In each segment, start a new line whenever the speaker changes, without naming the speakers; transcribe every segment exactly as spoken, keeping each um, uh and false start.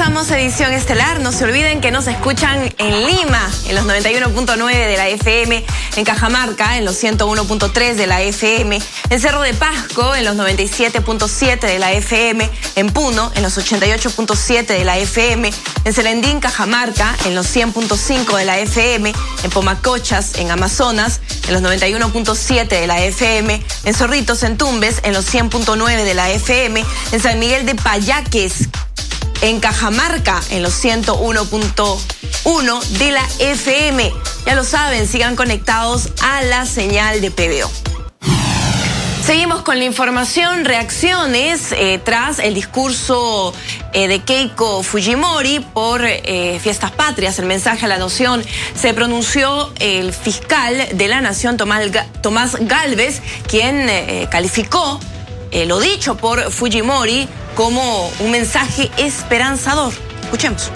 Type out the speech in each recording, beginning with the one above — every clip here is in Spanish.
Comenzamos edición estelar. No se olviden que nos escuchan en Lima, en los noventa y uno punto nueve de la F M, en Cajamarca, en los ciento uno punto tres de la F M, en Cerro de Pasco, en los noventa y siete punto siete de la F M, en Puno, en los ochenta y ocho punto siete de la F M, en Selendín, Cajamarca, en los cien punto cinco de la F M, en Pomacochas, en Amazonas, en los noventa y uno punto siete de la F M, en Zorritos, en Tumbes, en los cien punto nueve de la F M, en San Miguel de Payaques, en Cajamarca, en los ciento uno punto uno de la F M. Ya lo saben, sigan conectados a la señal de P B O. Seguimos con la información, reacciones eh, tras el discurso eh, de Keiko Fujimori por eh, Fiestas Patrias, el mensaje a la nación. Se pronunció el fiscal de la nación, Tomás Gálvez, quien eh, calificó eh, lo dicho por Fujimori como un mensaje esperanzador. Escuchemos.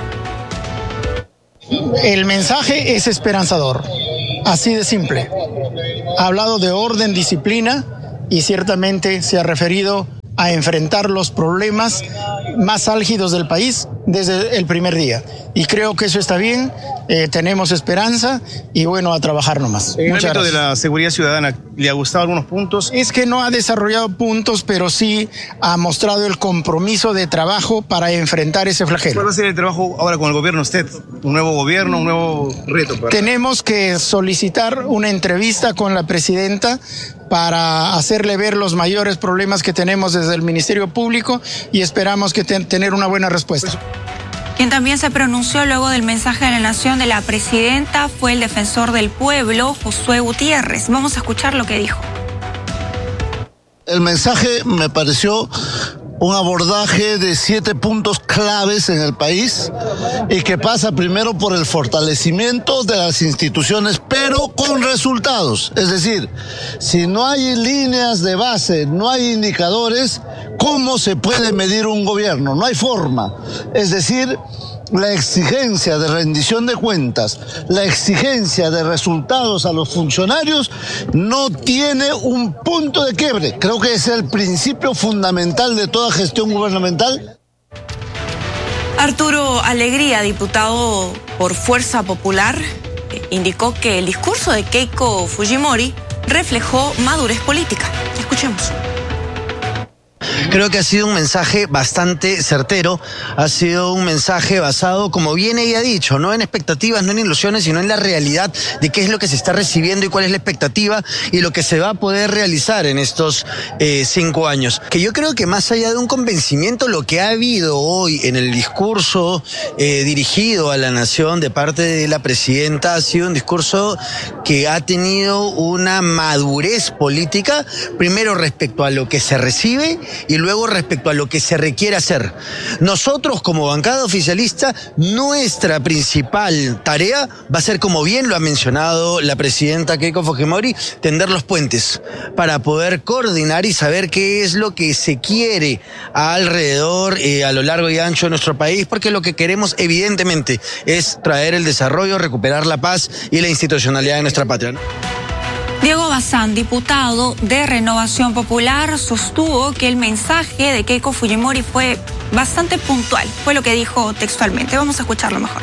El mensaje es esperanzador, así de simple. Ha hablado de orden, disciplina y ciertamente se ha referido a enfrentar los problemas más álgidos del país desde el primer día. Y creo que eso está bien, eh, tenemos esperanza y bueno, a trabajar nomás.
En el
Muchas
ámbito
gracias.
de la seguridad ciudadana, ¿le ha gustado algunos puntos?
Es que no ha desarrollado puntos, pero sí ha mostrado el compromiso de trabajo para enfrentar ese flagelo.
¿Cuál va a ser el trabajo ahora con el gobierno usted? ¿Un nuevo gobierno, un nuevo reto? Para...
Tenemos que solicitar una entrevista con la presidenta para hacerle ver los mayores problemas que tenemos desde el Ministerio Público y esperamos que ten, tener una buena respuesta.
Quien también se pronunció luego del mensaje de la nación de la presidenta fue el defensor del pueblo, Josué Gutiérrez. Vamos a escuchar lo que dijo.
El mensaje me pareció un abordaje de siete puntos claves en el país y que pasa primero por el fortalecimiento de las instituciones, pero con resultados. Es decir, si no hay líneas de base, no hay indicadores, ¿cómo se puede medir un gobierno? No hay forma. Es decir, la exigencia de rendición de cuentas, la exigencia de resultados a los funcionarios no tiene un punto de quiebre. Creo que es el principio fundamental de toda gestión gubernamental.
Arturo Alegría, diputado por Fuerza Popular, indicó que el discurso de Keiko Fujimori reflejó madurez política. Escuchemos.
Creo que ha sido un mensaje bastante certero, ha sido un mensaje basado, como bien ella ha dicho, no en expectativas, no en ilusiones, sino en la realidad de qué es lo que se está recibiendo y cuál es la expectativa y lo que se va a poder realizar en estos eh, cinco años. Que yo creo que más allá de un convencimiento, lo que ha habido hoy en el discurso eh, dirigido a la nación de parte de la presidenta ha sido un discurso que ha tenido una madurez política, primero respecto a lo que se recibe y luego respecto a lo que se requiere hacer. Nosotros como bancada oficialista, nuestra principal tarea va a ser, como bien lo ha mencionado la presidenta Keiko Fujimori, tender los puentes para poder coordinar y saber qué es lo que se quiere alrededor, eh, a lo largo y ancho de nuestro país, porque lo que queremos evidentemente es traer el desarrollo, recuperar la paz y la institucionalidad de nuestra patria, ¿no?
Diego Bazán, diputado de Renovación Popular, sostuvo que el mensaje de Keiko Fujimori fue bastante puntual. Fue lo que dijo textualmente. Vamos a escucharlo mejor.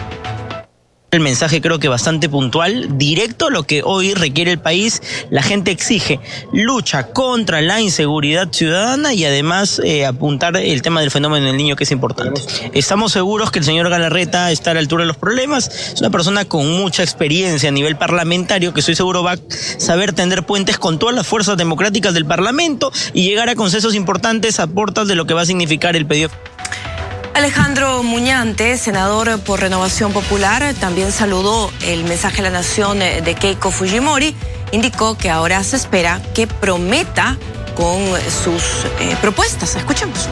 El mensaje creo que bastante puntual, directo a lo que hoy requiere el país. La gente exige lucha contra la inseguridad ciudadana y además eh, apuntar el tema del fenómeno del niño, que es importante. Estamos seguros que el señor Galarreta está a la altura de los problemas. Es una persona con mucha experiencia a nivel parlamentario que estoy seguro va a saber tender puentes con todas las fuerzas democráticas del Parlamento y llegar a consensos importantes a puertas de lo que va a significar el pedido.
Alejandro Muñante, senador por Renovación Popular, también saludó el mensaje a la nación de Keiko Fujimori. Indicó que ahora se espera que prometa con sus eh, propuestas. Escuchemos.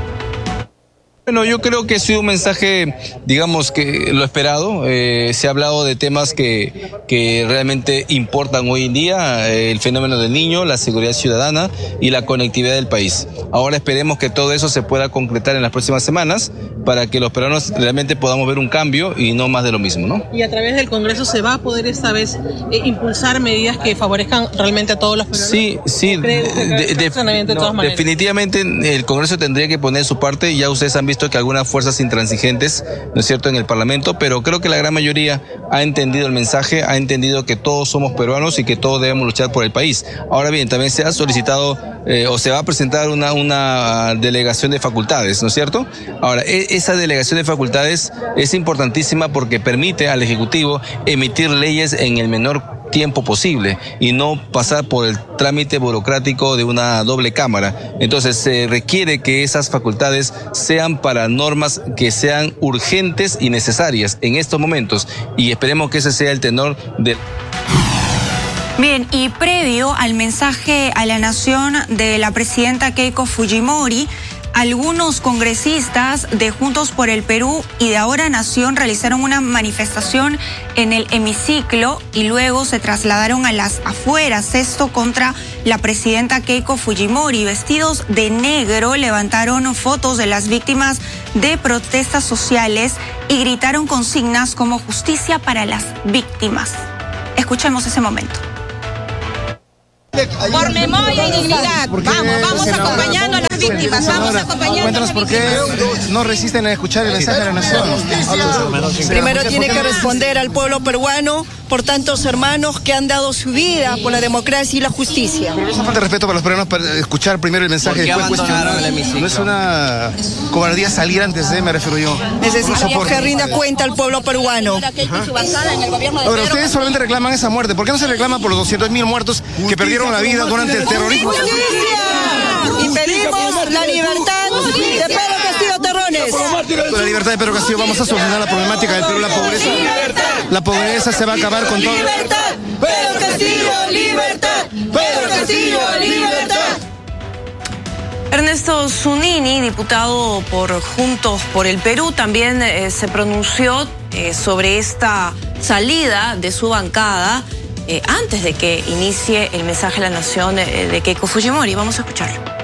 Bueno, yo creo que ha sido un mensaje, digamos, que lo esperado. Eh, se ha hablado de temas que, que realmente importan hoy en día, eh, el fenómeno del niño, la seguridad ciudadana y la conectividad del país. Ahora esperemos que todo eso se pueda concretar en las próximas semanas para que los peruanos realmente podamos ver un cambio y no más de lo mismo, ¿no?
Y a través del Congreso se va a poder esta vez eh, impulsar medidas que favorezcan realmente a todos los peruanos.
Sí, sí, de, de, de, no, definitivamente el Congreso tendría que poner su parte. Ya ustedes han visto visto que algunas fuerzas intransigentes, ¿no es cierto?, en el Parlamento, pero creo que la gran mayoría ha entendido el mensaje, ha entendido que todos somos peruanos y que todos debemos luchar por el país. Ahora bien, también se ha solicitado eh, o se va a presentar una, una delegación de facultades, ¿no es cierto? Ahora, e esa delegación de facultades es importantísima porque permite al Ejecutivo emitir leyes en el menor tiempo posible y no pasar por el trámite burocrático de una doble cámara. Entonces se requiere que esas facultades sean para normas que sean urgentes y necesarias en estos momentos, y esperemos que ese sea el tenor de...
Bien, y previo al mensaje a la nación de la presidenta Keiko Fujimori, algunos congresistas de Juntos por el Perú y de Ahora Nación realizaron una manifestación en el hemiciclo y luego se trasladaron a las afueras, esto contra la presidenta Keiko Fujimori. Vestidos de negro levantaron fotos de las víctimas de protestas sociales y gritaron consignas como justicia para las víctimas. Escuchemos ese momento.
Por memoria y dignidad. Vamos, vamos acompañando a las víctimas, vamos acompañando.
Cuéntanos por qué no resisten a escuchar el mensaje de la nación.
Primero tiene que responder al pueblo peruano por tantos hermanos que han dado su vida por la democracia y la justicia.
Pero no es una falta de respeto para los peruanos para escuchar primero el mensaje y después cuestionar. No es una cobardía salir antes de, me refiero yo.
Necesitamos que rinda cuenta al pueblo peruano.
Ahora, ustedes solamente reclaman esa muerte. ¿Por qué no se reclama por los doscientos mil muertos que perdieron la vida durante el terrorismo?
Y pedimos la libertad de Pedro Castillo Terrones.
Con la libertad de Pedro Castillo vamos a solucionar la problemática del Perú, la pobreza. La pobreza se va a acabar con todo.
¡Libertad! ¡Pedro Castillo, libertad! ¡Pedro Castillo, libertad!
Ernesto Zunini, diputado por Juntos por el Perú, también eh, se pronunció eh, sobre esta salida de su bancada eh, antes de que inicie el mensaje a la nación de, de Keiko Fujimori. Vamos a escucharlo.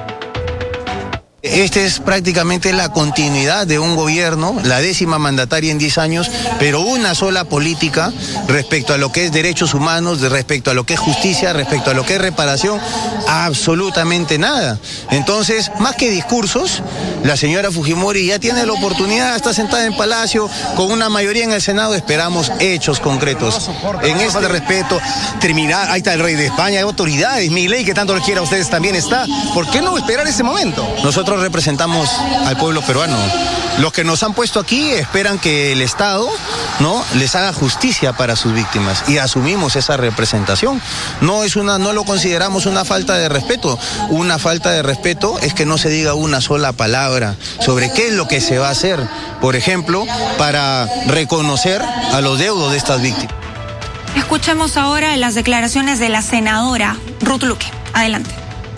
Esta es prácticamente la continuidad de un gobierno, la décima mandataria en diez años, pero una sola política respecto a lo que es derechos humanos, respecto a lo que es justicia, respecto a lo que es reparación, absolutamente nada. Entonces, más que discursos, la señora Fujimori ya tiene la oportunidad, está sentada en Palacio, con una mayoría en el Senado, esperamos hechos concretos. En este de respeto, terminar, ahí está el rey de España, hay autoridades, Milei, que tanto lo quiera a ustedes, también está. ¿Por qué no esperar ese momento? Nosotros representamos al pueblo peruano. Los que nos han puesto aquí esperan que el Estado, ¿no?, les haga justicia para sus víctimas y asumimos esa representación. No es una, no lo consideramos una falta de respeto. Una falta de respeto es que no se diga una sola palabra sobre qué es lo que se va a hacer, por ejemplo, para reconocer a los deudos de estas víctimas.
Escuchemos ahora las declaraciones de la senadora Ruth Luque. Adelante.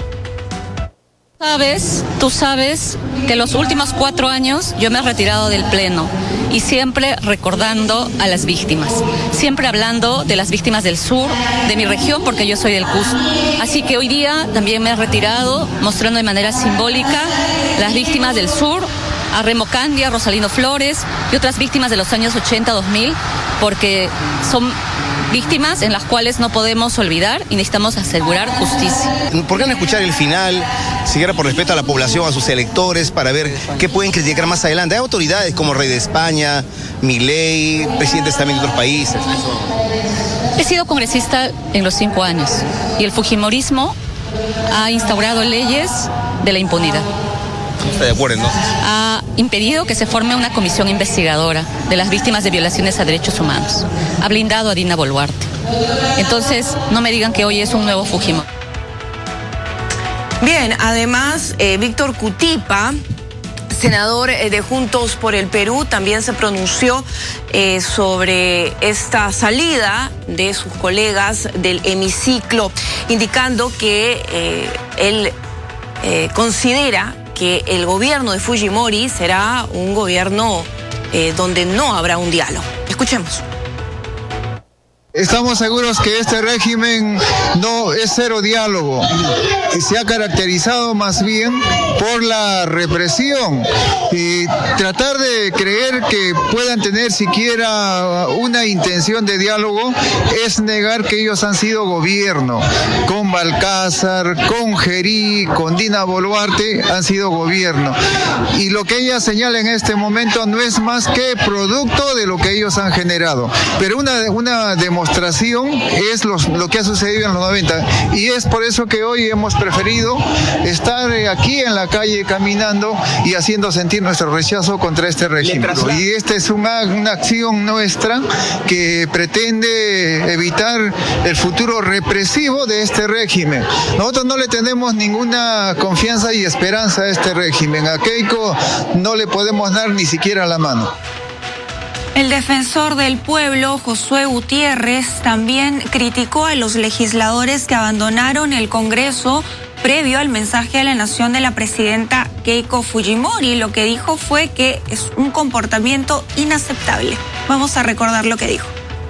Sabes, tú sabes que los últimos cuatro años yo me he retirado del Pleno y siempre recordando a las víctimas, siempre hablando de las víctimas del sur, de mi región, porque yo soy del Cusco. Así que hoy día también me he retirado mostrando de manera simbólica las víctimas del sur, a Remo Candia, Rosalino Flores y otras víctimas de los años ochenta, dos mil, porque son víctimas en las cuales no podemos olvidar y necesitamos asegurar justicia.
¿Por qué no escuchar el final, siquiera por respeto a la población, a sus electores, para ver qué pueden criticar más adelante? Hay autoridades como Rey de España, Milei, presidentes también de otros países.
He sido congresista en los cinco años y el fujimorismo ha instaurado leyes de la impunidad.
¿Está de acuerdo, entonces?
Ha impedido que se forme una comisión investigadora de las víctimas de violaciones a derechos humanos. Ha blindado a Dina Boluarte. Entonces, no me digan que hoy es un nuevo Fujimori.
Bien, además, eh, Víctor Cutipa, senador eh, de Juntos por el Perú, también se pronunció eh, sobre esta salida de sus colegas del hemiciclo, indicando que eh, él eh, considera que el gobierno de Fujimori será un gobierno eh, donde no habrá un diálogo. Escuchemos.
Estamos seguros que este régimen no es cero diálogo, se ha caracterizado más bien por la represión y tratar de creer que puedan tener siquiera una intención de diálogo es negar que ellos han sido gobierno. Con Balcázar, con Gerí, con Dina Boluarte han sido gobierno. Y lo que ella señala en este momento no es más que producto de lo que ellos han generado. Pero una, una demostración es los, lo que ha sucedido en los noventa y es por eso que hoy hemos preferido estar aquí en la calle caminando y haciendo sentir nuestro rechazo contra este régimen. Y esta es una, una acción nuestra que pretende evitar el futuro represivo de este régimen. Nosotros no le tenemos ninguna confianza y esperanza a este régimen. A Keiko no le podemos dar ni siquiera la mano.
El defensor del pueblo, Josué Gutiérrez, también criticó a los legisladores que abandonaron el Congreso previo al mensaje a la nación de la presidenta Keiko Fujimori. Lo que dijo fue que es un comportamiento inaceptable. Vamos a recordar lo que dijo.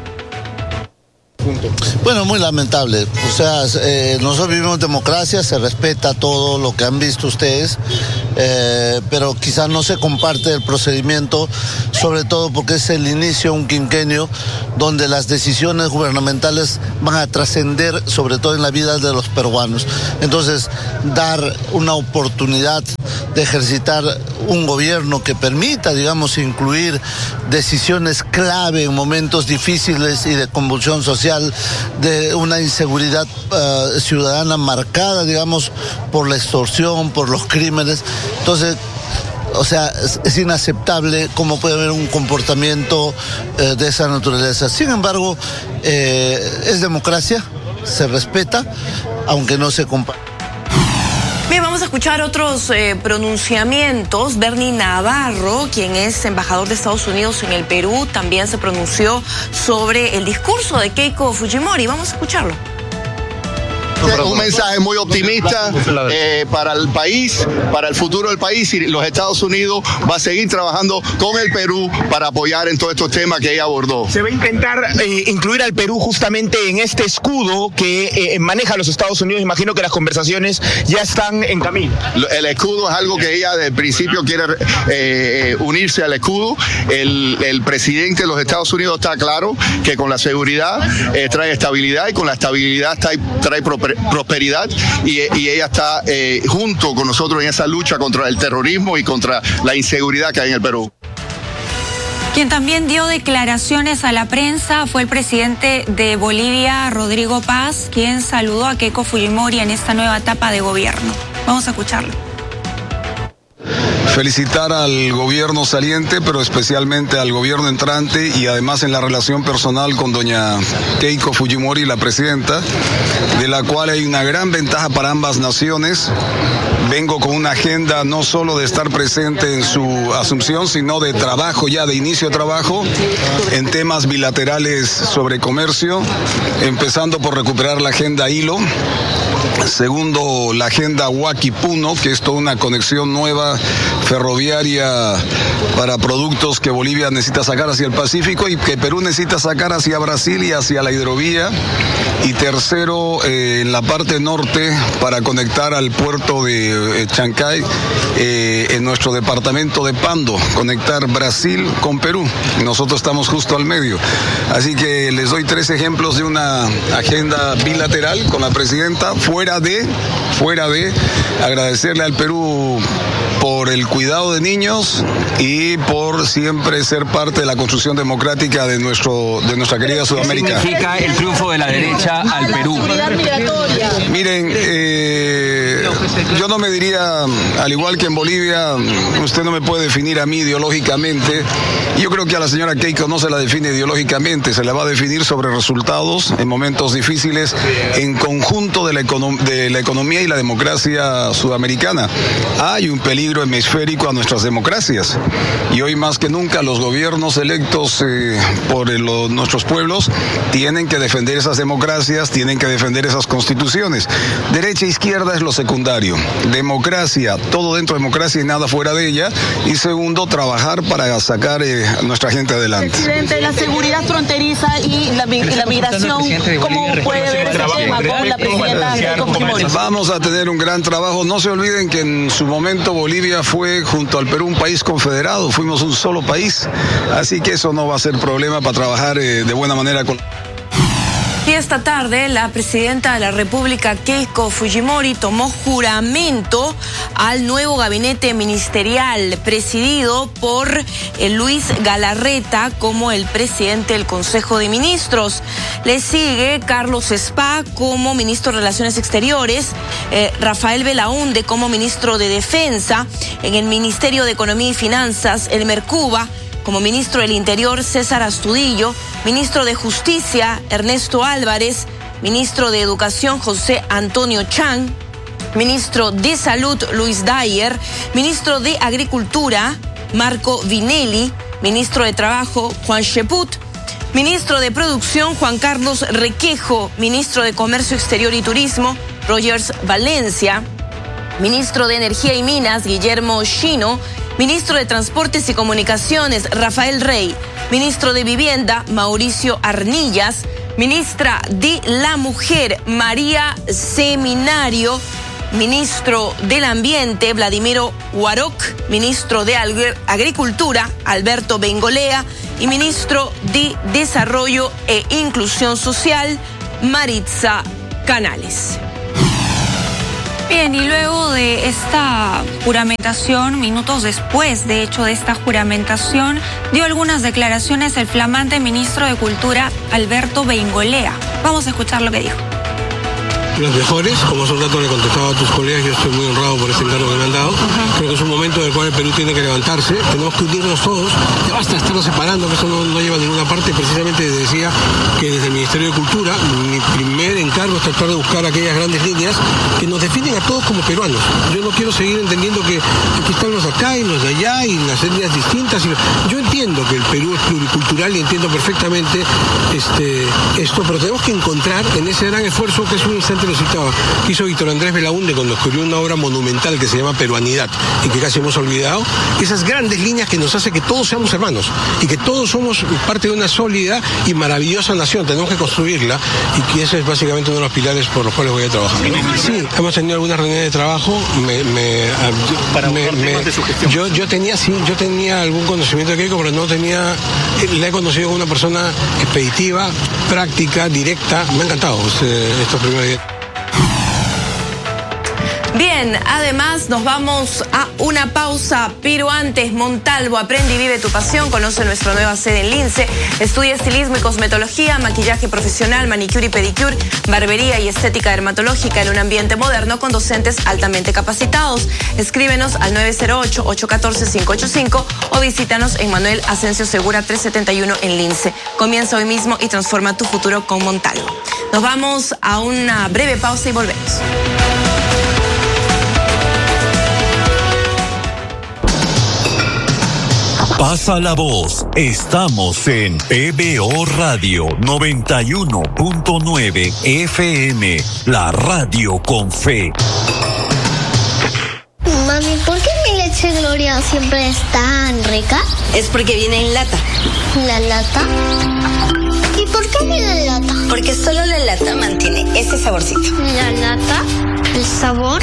Bueno, muy lamentable. O sea, eh, nosotros vivimos democracia, se respeta todo lo que han visto ustedes, eh, pero quizás no se comparte el procedimiento, sobre todo porque es el inicio de un quinquenio donde las decisiones gubernamentales van a trascender, sobre todo en la vida de los peruanos. Entonces, dar una oportunidad de ejercitar un gobierno que permita, digamos, incluir decisiones clave en momentos difíciles y de convulsión social, de una inseguridad uh, ciudadana marcada, digamos, por la extorsión, por los crímenes. Entonces, o sea, es, es inaceptable cómo puede haber un comportamiento eh, de esa naturaleza. Sin embargo, eh, es democracia, se respeta, aunque no se comparte.
Bien, vamos a escuchar otros eh, pronunciamientos. Bernie Navarro, quien es embajador de Estados Unidos en el Perú, también se pronunció sobre el discurso de Keiko Fujimori. Vamos a escucharlo.
Un mensaje muy optimista eh, para el país, para el futuro del país, y los Estados Unidos va a seguir trabajando con el Perú para apoyar en todos estos temas que ella abordó.
Se va a intentar eh, incluir al Perú justamente en este escudo que eh, maneja los Estados Unidos. Imagino que las conversaciones ya están en camino.
El escudo es algo que ella desde el principio quiere eh, unirse al escudo. El, el presidente de los Estados Unidos está claro que con la seguridad eh, trae estabilidad, y con la estabilidad trae, trae prosperidad, y, y ella está eh, junto con nosotros en esa lucha contra el terrorismo y contra la inseguridad que hay en el Perú.
Quien también dio declaraciones a la prensa fue el presidente de Bolivia, Rodrigo Paz, quien saludó a Keiko Fujimori en esta nueva etapa de gobierno. Vamos a escucharlo.
Felicitar al gobierno saliente, pero especialmente al gobierno entrante, y además en la relación personal con doña Keiko Fujimori, la presidenta, de la cual hay una gran ventaja para ambas naciones. Vengo con una agenda no solo de estar presente en su asunción, sino de trabajo, ya de inicio de trabajo, en temas bilaterales sobre comercio, empezando por recuperar la agenda Hilo. Segundo, la agenda Huaquipuno, que es toda una conexión nueva ferroviaria para productos que Bolivia necesita sacar hacia el Pacífico y que Perú necesita sacar hacia Brasil y hacia la hidrovía. Y tercero, eh, en la parte norte, para conectar al puerto de eh, Chancay, eh, en nuestro departamento de Pando, conectar Brasil con Perú. Nosotros estamos justo al medio. Así que les doy tres ejemplos de una agenda bilateral con la presidenta, fuera de, fuera de agradecerle al Perú por el cuidado de niños y por siempre ser parte de la construcción democrática de nuestro de nuestra querida Sudamérica.
¿Qué significa el triunfo de la derecha al Perú?
Miren, eh, yo no me diría, al igual que en Bolivia, usted no me puede definir a mí ideológicamente. Yo creo que a la señora Keiko no se la define ideológicamente, se la va a definir sobre resultados en momentos difíciles en conjunto de la, econom de la economía y la democracia sudamericana. Hay un peligro hemisférico a nuestras democracias, y hoy más que nunca los gobiernos electos eh, por el, los, nuestros pueblos tienen que defender esas democracias, tienen que defender esas constituciones. Derecha e izquierda es lo secundario. contrario. Democracia, todo dentro de democracia y nada fuera de ella. Y segundo, trabajar para sacar eh, a nuestra gente adelante.
Presidente, la seguridad fronteriza y la, y la migración, ¿cómo puede ver ese tema con la presidenta Keiko Fujimori?
Vamos a tener un gran trabajo. No se olviden que en su momento Bolivia fue junto al Perú un país confederado, fuimos un solo país, así que eso no va a ser problema para trabajar eh, de buena manera con...
Y esta tarde la presidenta de la República, Keiko Fujimori, tomó juramento al nuevo gabinete ministerial presidido por Luis Galarreta como el presidente del Consejo de Ministros. Le sigue Carlos Spa como ministro de Relaciones Exteriores, eh, Rafael Belaúnde como ministro de Defensa, en el Ministerio de Economía y Finanzas, Elmer Cuba, como ministro del Interior, César Astudillo, ministro de Justicia, Ernesto Álvarez, ministro de Educación, José Antonio Chang, ministro de Salud, Luis Dyer, ministro de Agricultura, Marco Vinelli, ministro de Trabajo, Juan Cheput, ministro de Producción, Juan Carlos Requejo, ministro de Comercio Exterior y Turismo, Rogers Valencia, ministro de Energía y Minas, Guillermo Chino, ministro de Transportes y Comunicaciones, Rafael Rey, ministro de Vivienda, Mauricio Arnillas, ministra de la Mujer, María Seminario, ministro del Ambiente, Vladimiro Huaroc, ministro de Agricultura, Alberto Bengolea, y ministro de Desarrollo e Inclusión Social, Maritza Canales.
Bien, y luego de esta juramentación, minutos después, de hecho, de esta juramentación, dio algunas declaraciones el flamante ministro de Cultura, Alberto Bengolea. Vamos a escuchar lo que dijo.
Los mejores, como hace un rato le contestaba a tus colegas, yo estoy muy honrado por ese encargo que me han dado. Uh-huh. Creo que es un momento en el cual el Perú tiene que levantarse, tenemos que unirnos todos, ya basta de estarnos separando, que eso no, no lleva a ninguna parte. Precisamente decía que desde el Ministerio de Cultura, mi primer encargo es tratar de buscar aquellas grandes líneas que nos definen a todos como peruanos. Yo no quiero seguir entendiendo que aquí están los de acá y los de allá y las etnias distintas. Yo entiendo que el Perú es pluricultural y entiendo perfectamente este, esto, pero tenemos que encontrar en ese gran esfuerzo que es un instante lo citaba, que hizo Víctor Andrés Belaúnde cuando escribió una obra monumental que se llama Peruanidad y que casi hemos olvidado, esas grandes líneas que nos hace que todos seamos hermanos y que todos somos parte de una sólida y maravillosa nación, tenemos que construirla y que ese es básicamente uno de los pilares por los cuales voy a trabajar. Sí, hemos tenido algunas reuniones de trabajo, me, me, Para me, me de su gestión. Yo, yo tenía, sí, yo tenía algún conocimiento de Keiko, pero no tenía, la he conocido como una persona expeditiva, práctica, directa, me ha encantado este, estos primeros días.
Bien, además nos vamos a una pausa, pero antes, Montalvo, aprende y vive tu pasión, conoce nuestra nueva sede en Lince, estudia estilismo y cosmetología, maquillaje profesional, manicure y pedicure, barbería y estética dermatológica en un ambiente moderno con docentes altamente capacitados. Escríbenos al nueve cero ocho, ocho uno cuatro, cinco ocho cinco o visítanos en Manuel Asensio Segura trescientos setenta y uno en Lince. Comienza hoy mismo y transforma tu futuro con Montalvo. Nos vamos a una breve pausa y volvemos.
Pasa la voz, estamos en P B O Radio noventa y uno punto nueve F M, la radio con fe.
Mami, ¿por qué mi leche Gloria siempre es tan rica?
Es porque viene en lata.
¿La lata? ¿Y por qué viene en lata?
Porque solo la lata mantiene ese saborcito.
¿La lata? ¿El sabor?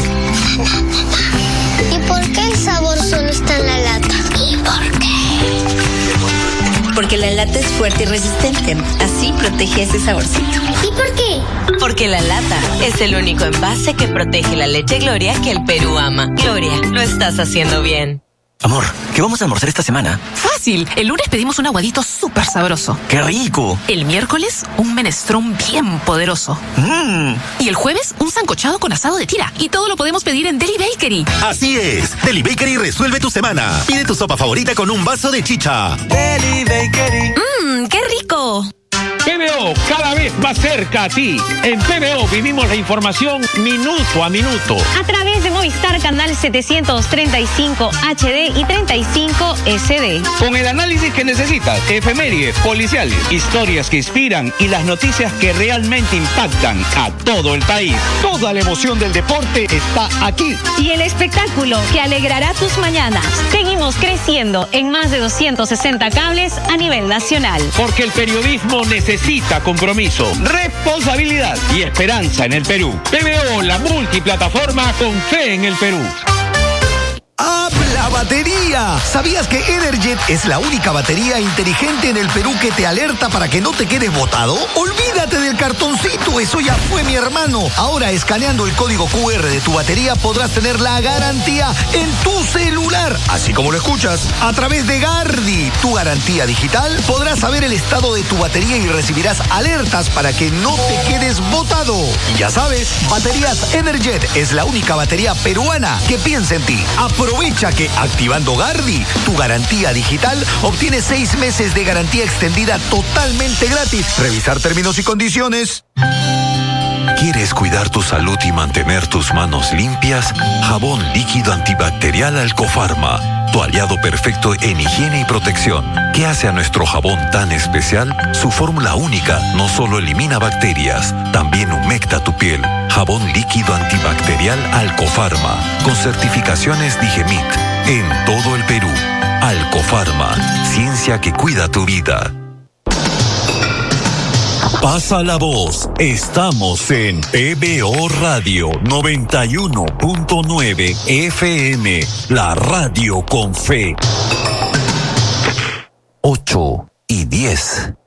¿Y por qué el sabor solo está en la lata? ¿Y por qué?
Porque la lata es fuerte y resistente, así protege ese saborcito.
¿Y por qué?
Porque la lata es el único envase que protege la leche Gloria que el Perú ama. Gloria, lo estás haciendo bien.
Amor, ¿qué vamos a almorzar esta semana?
Fácil, el lunes pedimos un aguadito súper sabroso.
¡Qué rico!
El miércoles, un menestrón bien poderoso.
Mmm.
Y el jueves, un sancochado con asado de tira. Y todo lo podemos pedir en Deli Bakery.
Así es, Deli Bakery resuelve tu semana. Pide tu sopa favorita con un vaso de chicha.
Deli Bakery. Mmm, qué rico.
P B O, cada vez más cerca a ti. En P B O vivimos la información minuto a minuto.
A través de
Movistar Canal setecientos treinta y cinco H D y treinta y cinco S D.
Con el análisis que necesitas, efemérides, policiales, historias que inspiran y las noticias que realmente impactan a todo el país. Toda la emoción del deporte está aquí.
Y el espectáculo que alegrará tus mañanas. Seguimos creciendo en más de doscientos sesenta cables a nivel nacional.
Porque el periodismo necesita compromiso, responsabilidad y esperanza en el Perú. P B O, la multiplataforma con fe en el Perú.
¡Habla batería! ¿Sabías que Energet es la única batería inteligente en el Perú que te alerta para que no te quedes botado? ¡Olvídate del cartoncito! ¡Eso ya fue, mi hermano! Ahora, escaneando el código Q R de tu batería, podrás tener la garantía en tu celular. Así como lo escuchas, a través de Gardi, tu garantía digital, podrás saber el estado de tu batería y recibirás alertas para que no te quedes botado. Y ya sabes, Baterías Energet es la única batería peruana que piensa en ti. Aprovecha que activando Gardi, tu garantía digital, obtienes seis meses de garantía extendida totalmente gratis. Revisar términos y condiciones.
¿Quieres cuidar tu salud y mantener tus manos limpias? Jabón líquido antibacterial Alcofarma, tu aliado perfecto en higiene y protección. ¿Qué hace a nuestro jabón tan especial? Su fórmula única no solo elimina bacterias, también humecta tu piel. Jabón líquido antibacterial Alcofarma, con certificaciones Digemit, en todo el Perú. Alcofarma, ciencia que cuida tu vida. Pasa la voz, estamos en P B O Radio noventa y uno punto nueve F M, la radio con fe.
ocho y diez.